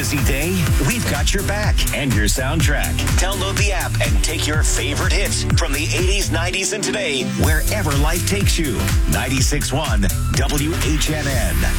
busy day? We've got your back and your soundtrack. Download the app and take your favorite hits from the 80s, 90s, and today, wherever life takes you. 96.1 WHNN.